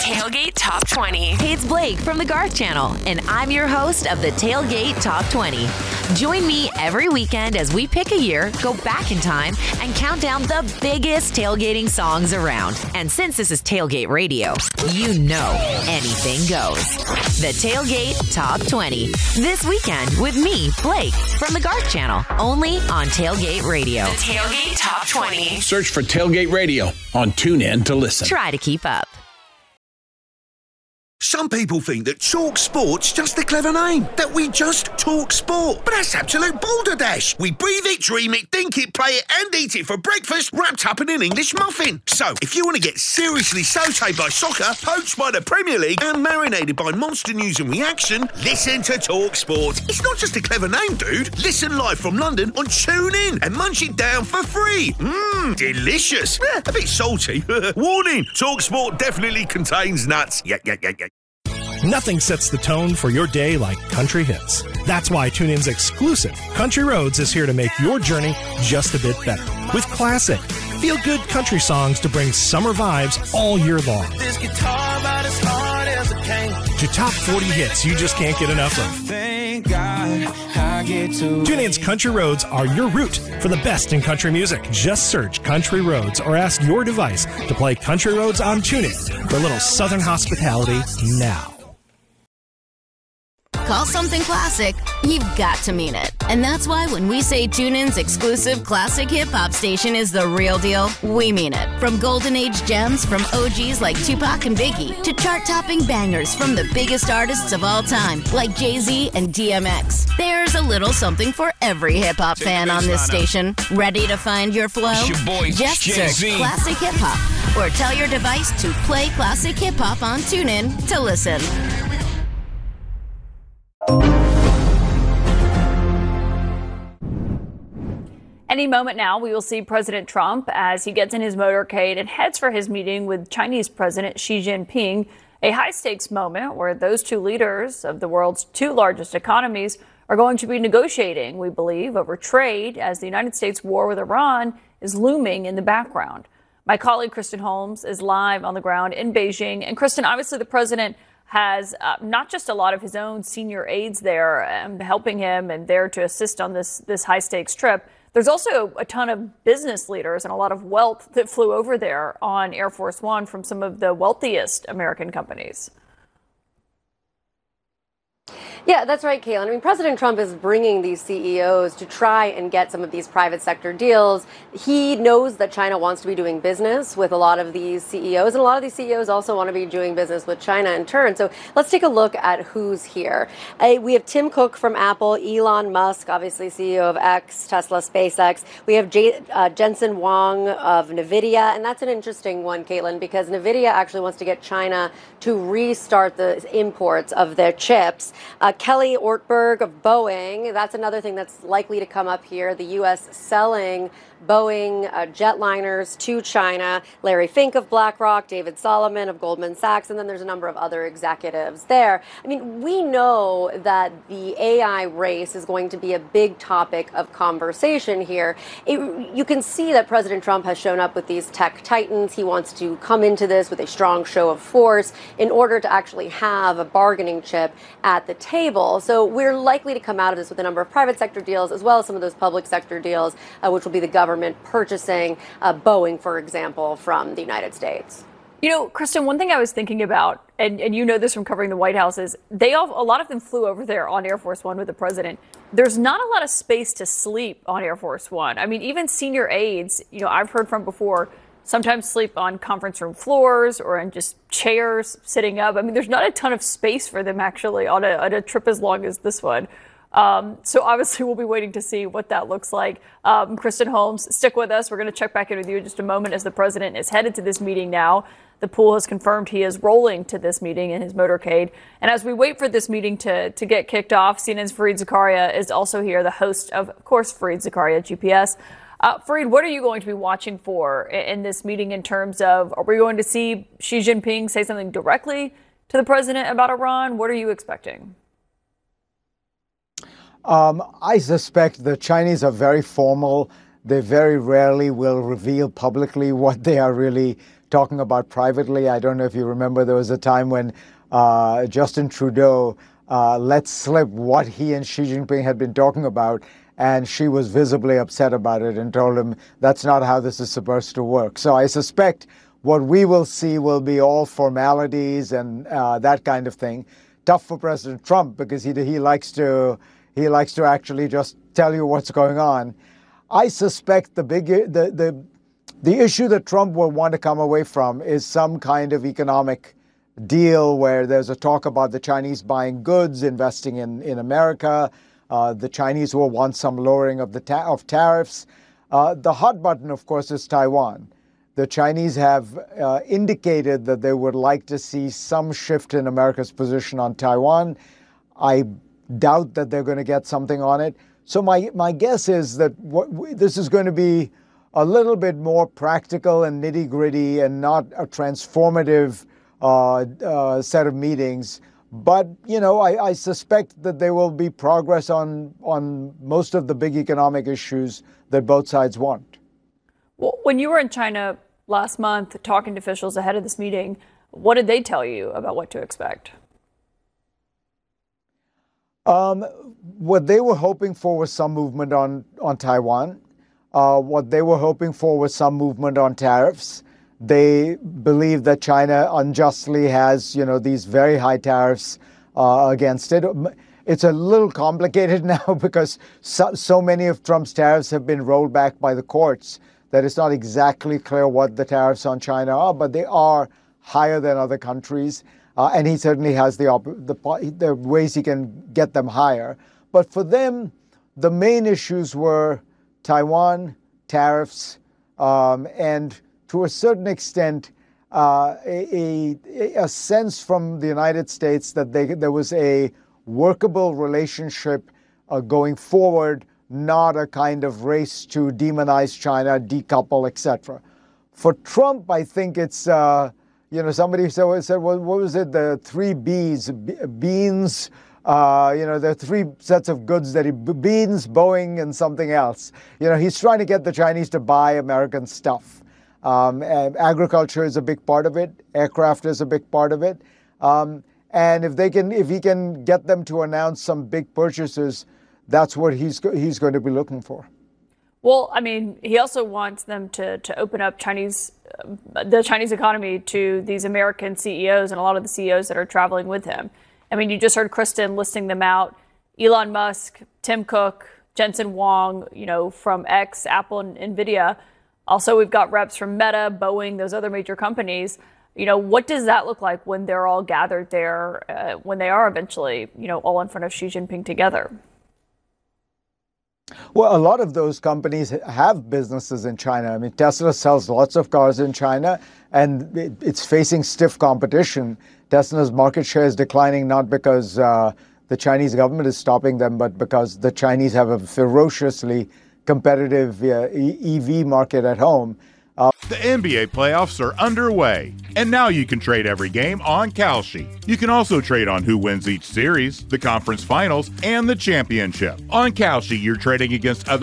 Tailgate Top 20. Hey, it's Blake from the Garth Channel, and I'm your host of the Tailgate Top 20. Join me every weekend as we pick a year, go back in time, and count down the biggest tailgating songs around. And since this is Tailgate Radio, you know anything goes. The Tailgate Top 20. This weekend with me, Blake, from the Garth Channel, only on Tailgate Radio. The Tailgate Top 20. Search for Tailgate Radio on TuneIn to listen. Try to keep up. Some people think that Talk Sport's just a clever name, that we just talk sport. But that's absolute balderdash. We breathe it, dream it, think it, play it, and eat it for breakfast, wrapped up in an English muffin. So, if you want to get seriously sautéed by soccer, poached by the Premier League, and marinated by monster news and reaction, listen to Talk Sport. It's not just a clever name, dude. Listen live from London on TuneIn and munch it down for free. Delicious. A bit salty. Warning, Talk Sport definitely contains nuts. Yeah. Nothing sets the tone for your day like country hits. That's why TuneIn's exclusive Country Roads is here to make your journey just a bit better. With classic, feel-good country songs to bring summer vibes all year long. This guitar about as hard as a cane. To top 40 hits you just can't get enough of. Thank God I get to. TuneIn's Country Roads are your route for the best in country music. Just search Country Roads or ask your device to play Country Roads on TuneIn for a little southern hospitality now. Call something classic, you've got to mean it. And that's why when we say TuneIn's exclusive classic hip-hop station is the real deal, we mean it. From golden age gems from OGs like Tupac and Biggie to chart-topping bangers from the biggest artists of all time like Jay-Z and DMX. There's a little something for every hip-hop fan on this station. Ready to find your flow? It's your boy, Just Jay-Z. search Classic Hip Hop or tell your device to play Classic Hip Hop on TuneIn to listen. Any moment now, we will see President Trump as he gets in his motorcade and heads for his meeting with Chinese President Xi Jinping, a high-stakes moment where those two leaders of the world's two largest economies are going to be negotiating, we believe, over trade as the United States' war with Iran is looming in the background. My colleague Kristen Holmes is live on the ground in Beijing. And Kristen, obviously the president has not just a lot of his own senior aides there helping him and there to assist on this high-stakes trip. There's also a ton of business leaders and a lot of wealth that flew over there on Air Force One from some of the wealthiest American companies. Yeah, that's right, Caitlin. I mean, President Trump is bringing these CEOs to try and get some of these private sector deals. He knows that China wants to be doing business with a lot of these CEOs, and a lot of these CEOs also want to be doing business with China in turn. So let's take a look at who's here. We have Tim Cook from Apple, Elon Musk, obviously CEO of X, Tesla, SpaceX. We have Jensen Huang of NVIDIA, and that's an interesting one, Caitlin, because NVIDIA actually wants to get China to restart the imports of their chips. Kelly Ortberg of Boeing, that's another thing that's likely to come up here. The U.S. selling Boeing jetliners to China. Larry Fink of BlackRock, David Solomon of Goldman Sachs, and then there's a number of other executives there. I mean, we know that the AI race is going to be a big topic of conversation here. You can see that President Trump has shown up with these tech titans. He wants to come into this with a strong show of force in order to actually have a bargaining chip at the table. So we're likely to come out of this with a number of private sector deals as well as some of those public sector deals, which will be the government purchasing Boeing, for example, from the United States. You know, Kristen, one thing I was thinking about, and you know this from covering the White House, is a lot of them flew over there on Air Force One with the president. There's not a lot of space to sleep on Air Force One. I mean, even senior aides, I've heard from before, sometimes sleep on conference room floors or in just chairs sitting up. I mean, there's not a ton of space for them actually on a trip as long as this one. So obviously we'll be waiting to see what that looks like. Kristen Holmes, stick with us. We're going to check back in with you in just a moment as the president is headed to this meeting now. The pool has confirmed he is rolling to this meeting in his motorcade. And as we wait for this meeting to get kicked off, CNN's Fareed Zakaria is also here, the host of course, Fareed Zakaria, GPS. Fareed, what are you going to be watching for in this meeting in terms of, are we going to see Xi Jinping say something directly to the president about Iran? What are you expecting? I suspect the Chinese are very formal. They very rarely will reveal publicly what they are really talking about privately. I don't know if you remember, there was a time when Justin Trudeau let slip what he and Xi Jinping had been talking about, and she was visibly upset about it and told him that's not how this is supposed to work. So I suspect what we will see will be all formalities and that kind of thing. Tough for President Trump because he likes to actually just tell you what's going on. I suspect the issue that Trump will want to come away from is some kind of economic deal where there's a talk about the Chinese buying goods, investing in America. The Chinese will want some lowering of tariffs. The hot button, of course, is Taiwan. The Chinese have indicated that they would like to see some shift in America's position on Taiwan. I doubt that they're going to get something on it. So my guess is that this is going to be a little bit more practical and nitty-gritty and not a transformative set of meetings. But, I suspect that there will be progress on most of the big economic issues that both sides want. Well, when you were in China last month talking to officials ahead of this meeting, what did they tell you about what to expect? What they were hoping for was some movement on Taiwan. What they were hoping for was some movement on tariffs. They believe that China unjustly has, these very high tariffs against it. It's a little complicated now because so many of Trump's tariffs have been rolled back by the courts that it's not exactly clear what the tariffs on China are, but they are higher than other countries. And he certainly has the ways he can get them higher. But for them, the main issues were Taiwan, tariffs, and to a certain extent, a sense from the United States that there was a workable relationship going forward, not a kind of race to demonize China, decouple, etc. For Trump, I think it's, somebody said, well, what was it? The 3 Bs, beans, there are 3 sets of goods beans, Boeing, and something else. He's trying to get the Chinese to buy American stuff. Agriculture is a big part of it. Aircraft is a big part of it. And if he can get them to announce some big purchases, that's what he's going to be looking for. Well, I mean, he also wants them to open up the Chinese economy to these American CEOs and a lot of the CEOs that are traveling with him. I mean, you just heard Kristen listing them out. Elon Musk, Tim Cook, Jensen Huang, from X, Apple, and NVIDIA. Also, we've got reps from Meta, Boeing, those other major companies. What does that look like when they're all gathered there, when they are eventually, all in front of Xi Jinping together? Well, a lot of those companies have businesses in China. I mean, Tesla sells lots of cars in China, and it's facing stiff competition. Tesla's market share is declining not because the Chinese government is stopping them, but because the Chinese have a ferociously competitive EV market at home. The NBA playoffs are underway, and now you can trade every game on Kalshi. You can also trade on who wins each series, the conference finals, and the championship. On Kalshi, you're trading against other